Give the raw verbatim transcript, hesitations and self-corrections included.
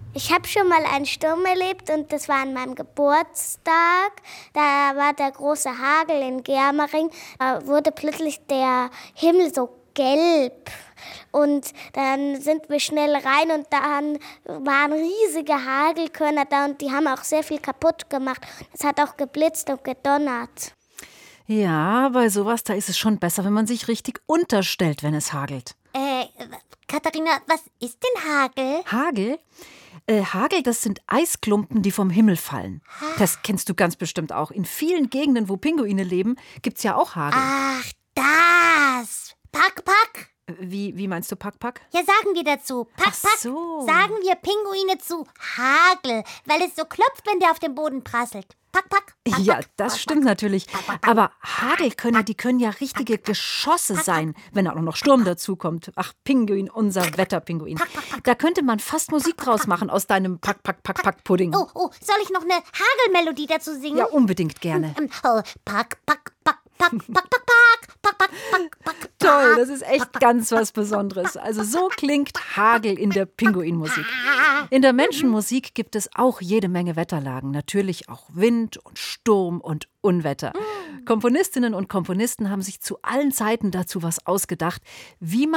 Ich habe schon mal einen Sturm erlebt und das war an meinem Geburtstag. Da war der große Hagel in Germering. Da wurde plötzlich der Himmel so gelb. Und dann sind wir schnell rein und dann waren riesige Hagelkörner da und die haben auch sehr viel kaputt gemacht. Es hat auch geblitzt und gedonnert. Ja, bei sowas, da ist es schon besser, wenn man sich richtig unterstellt, wenn es hagelt. Äh, Katharina, was ist denn Hagel? Hagel? Äh, Hagel, das sind Eisklumpen, die vom Himmel fallen. Das kennst du ganz bestimmt auch. In vielen Gegenden, wo Pinguine leben, gibt's ja auch Hagel. Ach, das. Pack, pack. Wie, wie meinst du Pack, Pack? Ja, sagen wir dazu. Pack, Ach pack. so. Sagen wir Pinguine zu Hagel, weil es so klopft, wenn der auf den Boden prasselt. Pack, pack. pack Ja, pack, das pack, stimmt pack. natürlich. Aber Hagelkörner, die können ja richtige Geschosse sein, wenn auch noch Sturm dazukommt. Ach, Pinguin, unser Wetterpinguin. Da könnte man fast Musik draus machen aus deinem Pack, Pack, Pack, Pack Pudding. Oh, oh, soll ich noch eine Hagelmelodie dazu singen? Ja, unbedingt gerne. Ähm, oh, pack, pack, pack, pack, pack, pack, pack, pack, pack, pack, pack. Toll, das ist echt ganz was Besonderes. Also so klingt Hagel in der Pinguinmusik. In der Menschenmusik gibt es auch jede Menge Wetterlagen. Natürlich auch Wind und Sturm und Unwetter. Komponistinnen und Komponisten haben sich zu allen Zeiten dazu was ausgedacht, wie man